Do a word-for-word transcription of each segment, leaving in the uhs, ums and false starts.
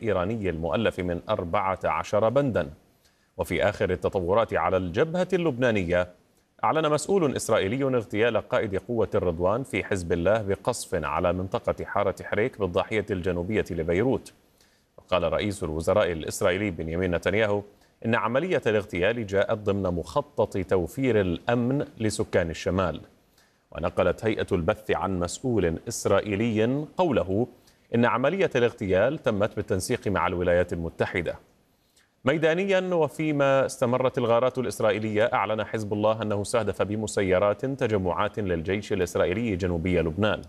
الإيراني المؤلف من أربعة عشر بندا. وفي آخر التطورات على الجبهة اللبنانية، أعلن مسؤول إسرائيلي اغتيال قائد قوة الرضوان في حزب الله بقصف على منطقة حارة حريك بالضاحية الجنوبية لبيروت. وقال رئيس الوزراء الإسرائيلي بنيامين نتنياهو إن عملية الاغتيال جاءت ضمن مخطط توفير الأمن لسكان الشمال. ونقلت هيئة البث عن مسؤول إسرائيلي قوله إن عملية الاغتيال تمت بالتنسيق مع الولايات المتحدة. ميدانيا، وفيما استمرت الغارات الإسرائيلية، أعلن حزب الله أنه استهدف بمسيرات تجمعات للجيش الإسرائيلي جنوبي لبنان.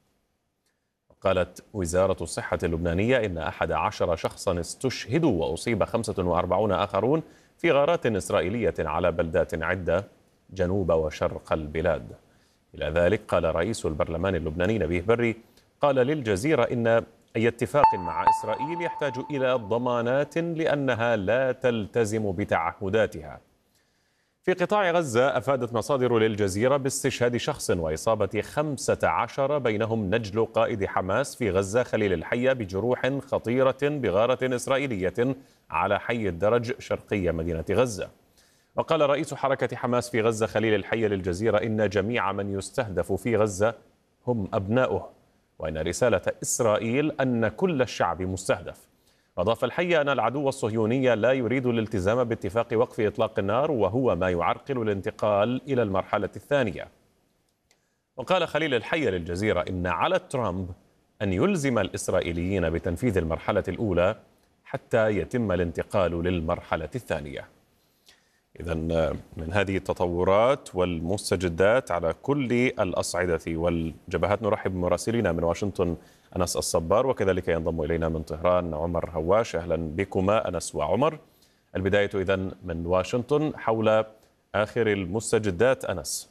قالت وزارة الصحة اللبنانية إن أحد عشر شخصا استشهدوا وأصيب خمسة وأربعون آخرون في غارات إسرائيلية على بلدات عدة جنوب وشرق البلاد. إلى ذلك قال رئيس البرلمان اللبناني نبيه بري قال للجزيرة إن أي اتفاق مع إسرائيل يحتاج إلى ضمانات لأنها لا تلتزم بتعهداتها. في قطاع غزة، أفادت مصادر للجزيرة باستشهاد شخص وإصابة خمسة عشر بينهم نجل قائد حماس في غزة خليل الحية بجروح خطيرة بغارة إسرائيلية على حي الدرج شرقي مدينة غزة. وقال رئيس حركة حماس في غزة خليل الحية للجزيرة إن جميع من يستهدف في غزة هم أبناؤه، وإن رسالة إسرائيل أن كل الشعب مستهدف. أضاف الحي أن العدو الصهيوني لا يريد الالتزام باتفاق وقف إطلاق النار، وهو ما يعرقل الانتقال إلى المرحلة الثانية. وقال خليل الحي للجزيرة إن على ترامب أن يلزم الإسرائيليين بتنفيذ المرحلة الأولى حتى يتم الانتقال للمرحلة الثانية. إذن من هذه التطورات والمستجدات على كل الأصعدة والجبهات نرحب بمراسلينا من واشنطن أنس الصبار، وكذلك ينضم إلينا من طهران عمر هواش. أهلا بكما أنس وعمر. البداية إذن من واشنطن حول آخر المستجدات. أنس.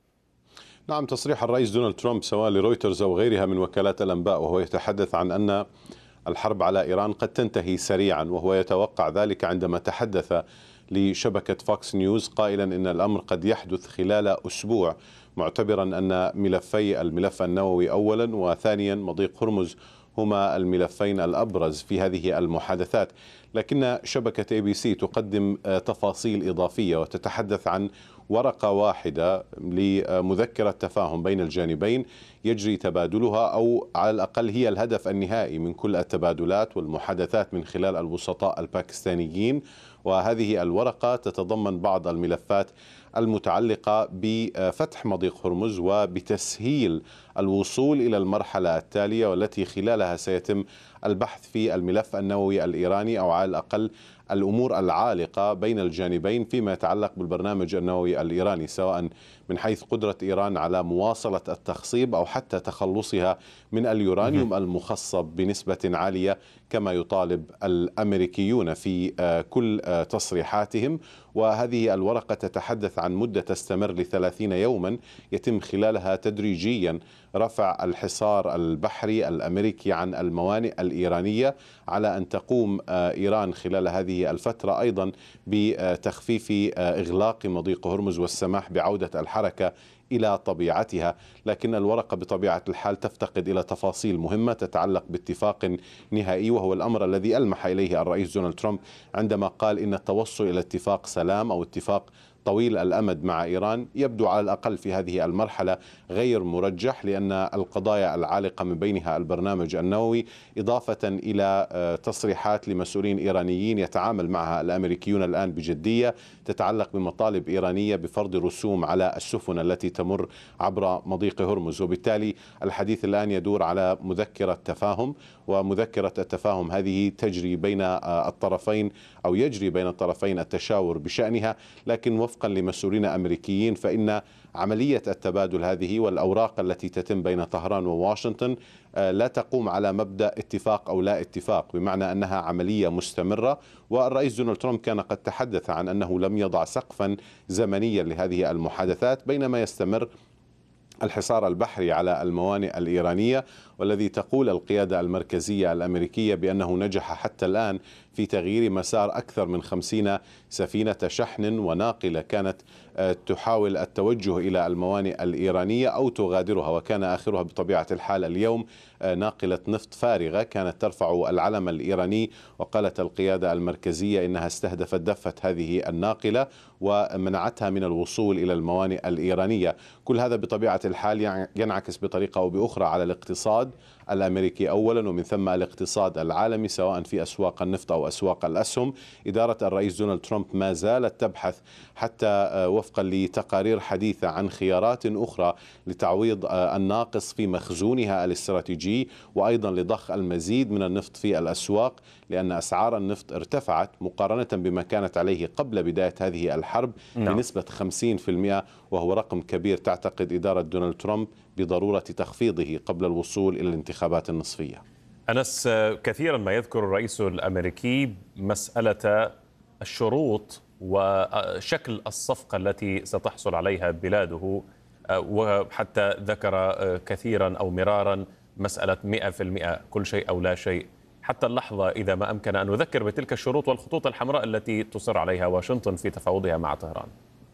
نعم، تصريح الرئيس دونالد ترامب سواء لرويترز أو غيرها من وكالات الأنباء وهو يتحدث عن أن الحرب على إيران قد تنتهي سريعا، وهو يتوقع ذلك عندما تحدث لشبكة فوكس نيوز قائلا إن الأمر قد يحدث خلال أسبوع، معتبرا أن ملفي الملف النووي أولا وثانيا مضيق هرمز هما الملفين الأبرز في هذه المحادثات. لكن شبكة اي بي سي تقدم تفاصيل إضافية وتتحدث عن ورقة واحدة لمذكرة تفاهم بين الجانبين يجري تبادلها، أو على الأقل هي الهدف النهائي من كل التبادلات والمحادثات من خلال الوسطاء الباكستانيين. وهذه الورقة تتضمن بعض الملفات المتعلقة بفتح مضيق هرمز وبتسهيل الوصول إلى المرحلة التالية، والتي خلالها سيتم البحث في الملف النووي الإيراني، أو على الأقل الأمور العالقة بين الجانبين فيما يتعلق بالبرنامج النووي الإيراني، سواء من حيث قدرة إيران على مواصلة التخصيب أو حتى تخلصها من اليورانيوم المخصب بنسبة عالية كما يطالب الأمريكيون في كل تصريحاتهم. وهذه الورقة تتحدث عن مدة تستمر لثلاثين يوما يتم خلالها تدريجيا رفع الحصار البحري الأمريكي عن الموانئ الإيرانية، على أن تقوم إيران خلال هذه الفترة أيضا بتخفيف إغلاق مضيق هرمز والسماح بعودة الحركة إلى طبيعتها. لكن الورقة بطبيعة الحال تفتقد إلى تفاصيل مهمة تتعلق باتفاق نهائي، وهو الأمر الذي ألمح إليه الرئيس دونالد ترامب عندما قال إن التوصل إلى اتفاق سلام أو اتفاق طويل الأمد مع إيران يبدو على الأقل في هذه المرحلة غير مرجح، لأن القضايا العالقة من بينها البرنامج النووي، إضافة إلى تصريحات لمسؤولين إيرانيين يتعامل معها الأمريكيون الآن بجدية تتعلق بمطالب إيرانية بفرض رسوم على السفن التي تمر عبر مضيق هرمز. وبالتالي الحديث الآن يدور على مذكرة تفاهم، ومذكرة التفاهم هذه تجري بين الطرفين أو يجري بين الطرفين التشاور بشأنها. لكن وفقا لمسؤولين أمريكيين فإن عملية التبادل هذه والأوراق التي تتم بين طهران وواشنطن لا تقوم على مبدأ اتفاق أو لا اتفاق، بمعنى أنها عملية مستمرة. والرئيس دونالد ترامب كان قد تحدث عن أنه لم يضع سقفا زمنيا لهذه المحادثات بينما يستمر الحصار البحري على الموانئ الإيرانية. والذي تقول القيادة المركزية الأمريكية بأنه نجح حتى الآن في تغيير مسار أكثر من خمسين سفينة شحن وناقلة كانت تحاول التوجه إلى الموانئ الإيرانية أو تغادرها، وكان آخرها بطبيعة الحال اليوم ناقلة نفط فارغة كانت ترفع العلم الإيراني. وقالت القيادة المركزية إنها استهدفت دفة هذه الناقلة ومنعتها من الوصول إلى الموانئ الإيرانية. كل هذا بطبيعة الحال ينعكس بطريقة أو بأخرى على الاقتصاد الأمريكي أولا، ومن ثم الاقتصاد العالمي سواء في أسواق النفط أو أسواق الأسهم. إدارة الرئيس دونالد ترامب ما زالت تبحث حتى وفقا لتقارير حديثة عن خيارات أخرى لتعويض الناقص في مخزونها الاستراتيجي، وأيضا لضخ المزيد من النفط في الأسواق، لأن أسعار النفط ارتفعت مقارنة بما كانت عليه قبل بداية هذه الحرب نعم. بنسبة خمسين بالمئة، وهو رقم كبير تعتقد إدارة دونالد ترامب بضرورة تخفيضه قبل الوصول إلى الانتخابات النصفية. أنس، كثيرا ما يذكر الرئيس الأمريكي مسألة الشروط وشكل الصفقة التي ستحصل عليها بلاده، وحتى ذكر كثيرا أو مرارا مسألة مئة بالمئة كل شيء أو لا شيء. حتى اللحظة إذا ما أمكن أن نذكر بتلك الشروط والخطوط الحمراء التي تصر عليها واشنطن في تفاوضها مع طهران.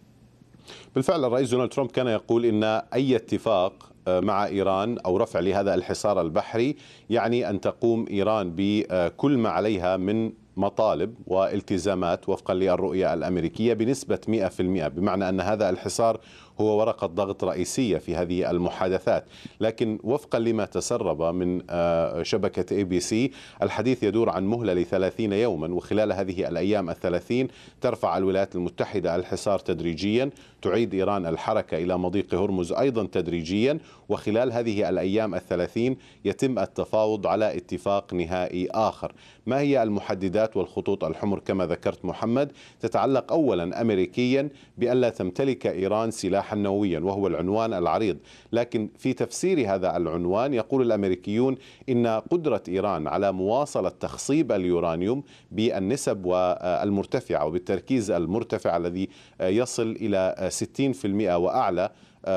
بالفعل الرئيس دونالد ترامب كان يقول إن أي اتفاق مع إيران أو رفع لهذا الحصار البحري يعني أن تقوم إيران بكل ما عليها من مطالب والتزامات وفقا للرؤية الأمريكية بنسبة مئة بالمئة، بمعنى أن هذا الحصار هو ورقة ضغط رئيسية في هذه المحادثات. لكن وفقا لما تسرب من شبكة اي بي سي الحديث يدور عن مهلة لثلاثين يوما، وخلال هذه الأيام الثلاثين ترفع الولايات المتحدة الحصار تدريجيا، تعيد إيران الحركة إلى مضيق هرمز أيضا تدريجيا، وخلال هذه الأيام الثلاثين يتم التفاوض على اتفاق نهائي آخر. ما هي المحددات والخطوط الحمر كما ذكرت محمد؟ تتعلق أولا أمريكيا بألا تمتلك إيران سلاحا نوويا، وهو العنوان العريض، لكن في تفسير هذا العنوان يقول الأمريكيون إن قدرة إيران على مواصلة تخصيب اليورانيوم بالنسب المرتفعة وبالتركيز المرتفع الذي يصل إلى ستين بالمئة وأعلى،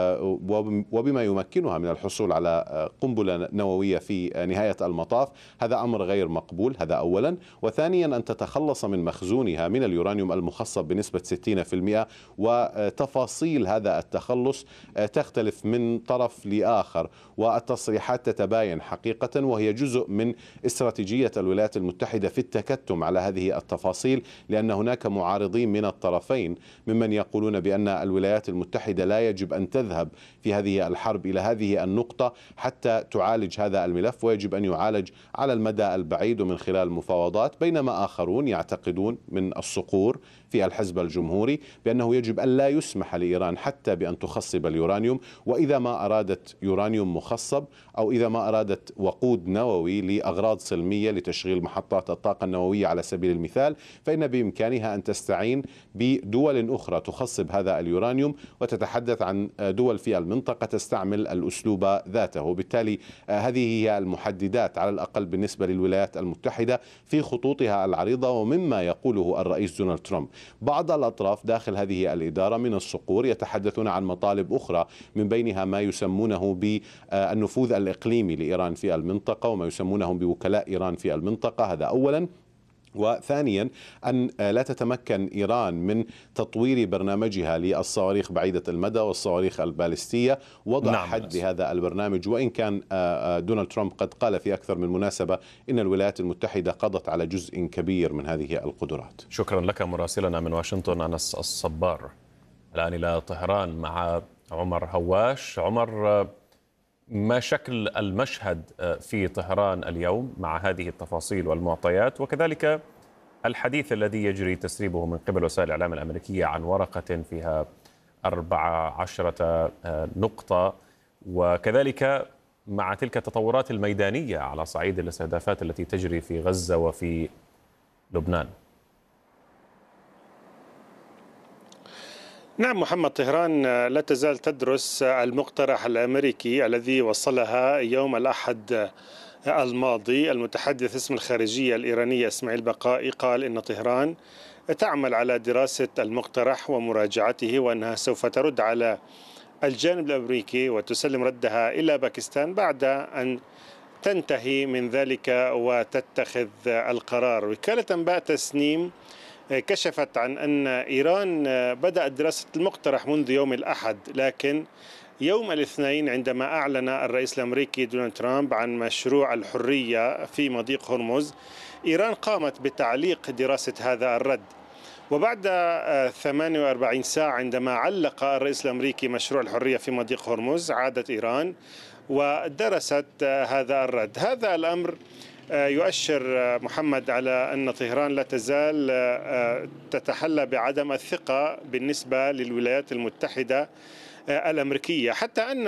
وبما يمكنها من الحصول على قنبلة نووية في نهاية المطاف، هذا أمر غير مقبول. هذا أولا. وثانيا أن تتخلص من مخزونها من اليورانيوم المخصب بنسبة ستين بالمئة، وتفاصيل هذا التخلص تختلف من طرف لآخر، والتصريحات تتباين حقيقة، وهي جزء من استراتيجية الولايات المتحدة في التكتم على هذه التفاصيل، لأن هناك معارضين من الطرفين ممن يقولون بأن الولايات المتحدة لا يجب أن تذهب في هذه الحرب إلى هذه النقطة حتى تعالج هذا الملف، ويجب أن يعالج على المدى البعيد ومن خلال المفاوضات، بينما آخرون يعتقدون من الصقور في الحزب الجمهوري بأنه يجب أن لا يسمح لإيران حتى بأن تخصب اليورانيوم، وإذا ما أرادت يورانيوم مخصب أو إذا ما أرادت وقود نووي لأغراض سلمية لتشغيل محطات الطاقة النووية على سبيل المثال، فإن بإمكانها أن تستعين بدول أخرى تخصب هذا اليورانيوم، وتتحدث عن دول في المنطقة تستعمل الأسلوب ذاته. وبالتالي هذه هي المحددات على الأقل بالنسبة للولايات المتحدة في خطوطها العريضة ومما يقوله الرئيس دونالد ترامب. بعض الأطراف داخل هذه الإدارة من الصقور يتحدثون عن مطالب أخرى، من بينها ما يسمونه بالنفوذ الإقليمي لإيران في المنطقة وما يسمونهم بوكلاء إيران في المنطقة. هذا أولا. وثانيا أن لا تتمكن إيران من تطوير برنامجها للصواريخ بعيدة المدى والصواريخ البالستية، وضع نعم حد لهذا البرنامج، وإن كان دونالد ترامب قد قال في أكثر من مناسبة إن الولايات المتحدة قضت على جزء كبير من هذه القدرات. شكرا لك مراسلنا من واشنطن أنس الصبار. الآن إلى طهران مع عمر هواش. عمر، ما شكل المشهد في طهران اليوم مع هذه التفاصيل والمعطيات، وكذلك الحديث الذي يجري تسريبه من قبل وسائل الإعلام الأمريكية عن ورقة فيها أربع عشرة نقطة، وكذلك مع تلك التطورات الميدانية على صعيد الاستهدافات التي تجري في غزة وفي لبنان؟ نعم محمد، طهران لا تزال تدرس المقترح الأمريكي الذي وصلها يوم الأحد الماضي. المتحدث اسم الخارجية الإيرانية إسماعيل بقائي قال إن طهران تعمل على دراسة المقترح ومراجعته، وأنها سوف ترد على الجانب الأمريكي وتسلم ردها إلى باكستان بعد أن تنتهي من ذلك وتتخذ القرار. وكالة أنباء تسنيم كشفت عن أن إيران بدأت دراسة المقترح منذ يوم الأحد، لكن يوم الاثنين عندما أعلن الرئيس الأمريكي دونالد ترامب عن مشروع الحرية في مضيق هرمز، إيران قامت بتعليق دراسة هذا الرد. وبعد ثمانية وأربعين ساعة عندما علق الرئيس الأمريكي مشروع الحرية في مضيق هرمز، عادت إيران ودرست هذا الرد. هذا الأمر يؤشر محمد على أن طهران لا تزال تتحلى بعدم الثقة بالنسبة للولايات المتحدة الأمريكية، حتى أن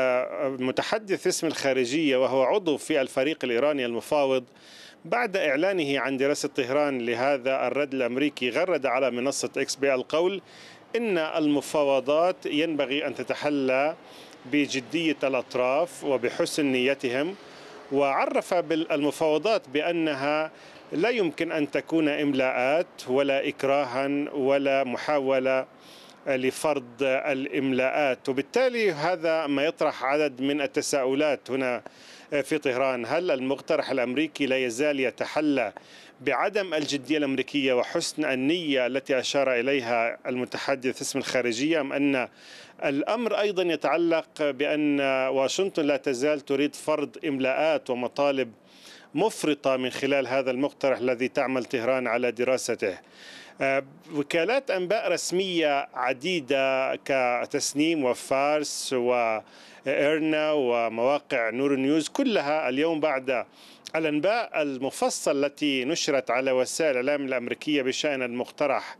متحدث اسم الخارجية وهو عضو في الفريق الإيراني المفاوض بعد إعلانه عن دراسة طهران لهذا الرد الأمريكي غرد على منصة إكس بالقول إن المفاوضات ينبغي أن تتحلى بجدية الأطراف وبحسن نيتهم، وعرف بالمفاوضات بأنها لا يمكن أن تكون إملاءات ولا إكراها ولا محاولة لفرض الإملاءات. وبالتالي هذا ما يطرح عدد من التساؤلات هنا في طهران. هل المقترح الأمريكي لا يزال يتحلى بعدم الجدية الأمريكية وحسن النية التي أشار إليها المتحدث اسم الخارجية، أم أن الأمر أيضا يتعلق بأن واشنطن لا تزال تريد فرض إملاءات ومطالب مفرطة من خلال هذا المقترح الذي تعمل طهران على دراسته؟ وكالات أنباء رسمية عديدة كتسنيم وفارس وإيرنا ومواقع نور نيوز كلها اليوم بعد الأنباء المفصل التي نشرت على وسائل الإعلام الأمريكية بشأن المقترح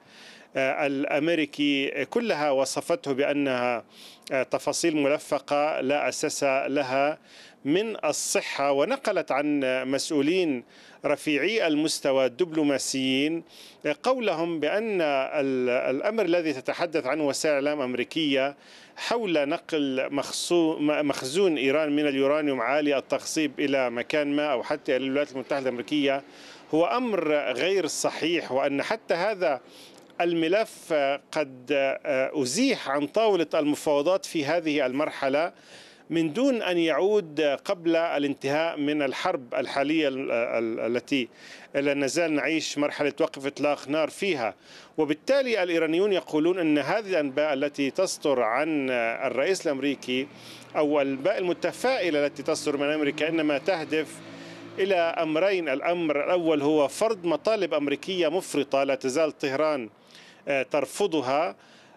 الأمريكي كلها وصفته بأنها تفاصيل ملفقة لا أساس لها من الصحة، ونقلت عن مسؤولين رفيعي المستوى الدبلوماسيين قولهم بأن الأمر الذي تتحدث عنه وسائل الإعلام الأمريكية حول نقل مخزون إيران من اليورانيوم عالي التخصيب إلى مكان ما أو حتى إلى الولايات المتحدة الأمريكية هو أمر غير صحيح، وأن حتى هذا الملف قد أزيح عن طاولة المفاوضات في هذه المرحلة من دون أن يعود قبل الانتهاء من الحرب الحالية التي لا نزال نعيش مرحلة وقف إطلاق نار فيها. وبالتالي الإيرانيون يقولون أن هذه الأنباء التي تصدر عن الرئيس الأمريكي أو الأنباء المتفائلة التي تصدر من أمريكا إنما تهدف إلى أمرين. الأمر الأول هو فرض مطالب أمريكية مفرطة لا تزال طهران ترفضها،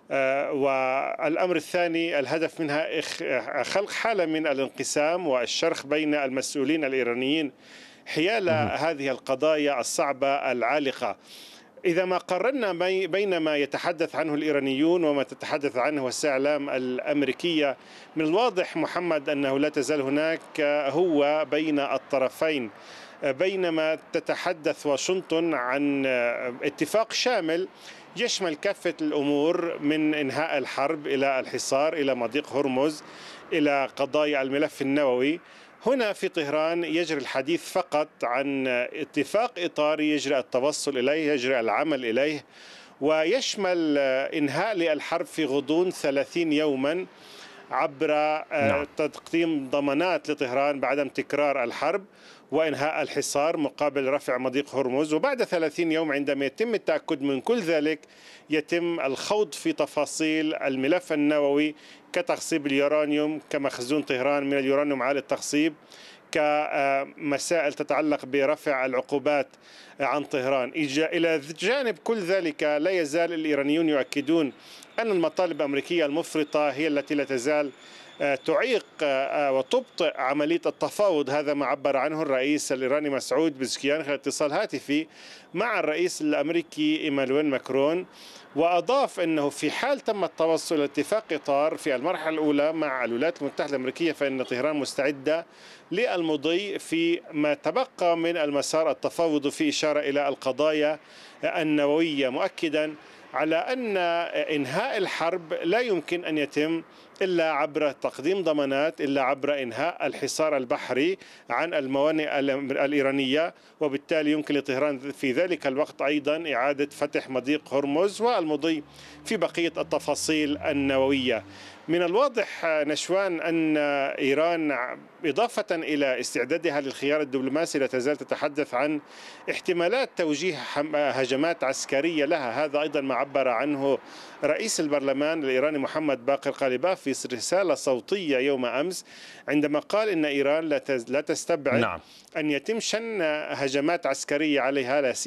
والأمر الثاني الهدف منها خلق حالة من الانقسام والشرخ بين المسؤولين الإيرانيين حيال هذه القضايا الصعبة العالقة. إذا ما قارنا بين ما يتحدث عنه الإيرانيون وما تتحدث عنه وسائل الإعلام الأمريكية، من الواضح محمد أنه لا تزال هناك هو بين الطرفين، بينما تتحدث واشنطن عن اتفاق شامل يشمل كافة الأمور من إنهاء الحرب إلى الحصار إلى مضيق هرمز إلى قضايا الملف النووي. هنا في طهران يجري الحديث فقط عن اتفاق إطاري يجري التوصل إليه، يجري العمل إليه، ويشمل إنهاء للحرب في غضون ثلاثين يوما عبر نعم. تقديم ضمانات لطهران بعدم تكرار الحرب وإنهاء الحصار مقابل رفع مضيق هرمز. وبعد ثلاثين يوم عندما يتم التأكد من كل ذلك يتم الخوض في تفاصيل الملف النووي كتخصيب اليورانيوم، كمخزون طهران من اليورانيوم عالي التخصيب، كمسائل تتعلق برفع العقوبات عن طهران. إلى جانب كل ذلك لا يزال الإيرانيون يؤكدون أن المطالب الأمريكية المفرطة هي التي لا تزال تعيق وتبطئ عملية التفاوض. هذا ما عبر عنه الرئيس الإيراني مسعود بزكيان خلال اتصال هاتفي مع الرئيس الأمريكي إيمانويل ماكرون، وأضاف أنه في حال تم التوصل إلى اتفاق إطار في المرحلة الأولى مع الولايات المتحدة الأمريكية فإن طهران مستعدة للمضي في ما تبقى من المسار التفاوضي في إشارة إلى القضايا النووية، مؤكدا على أن إنهاء الحرب لا يمكن أن يتم إلا عبر تقديم ضمانات، إلا عبر إنهاء الحصار البحري عن الموانئ الإيرانية، وبالتالي يمكن لطهران في ذلك الوقت أيضا إعادة فتح مضيق هرمز والمضي في بقية التفاصيل النووية. من الواضح نشوان أن إيران إضافة إلى استعدادها للخيار الدبلوماسي لا تزال تتحدث عن احتمالات توجيه هجمات عسكرية لها. هذا أيضا ما عبر عنه رئيس البرلمان الإيراني محمد باقر قالباف في رسالة صوتية يوم أمس، عندما قال إن إيران لا تستبعد نعم. أن يتم شن هجمات عسكرية عليها لا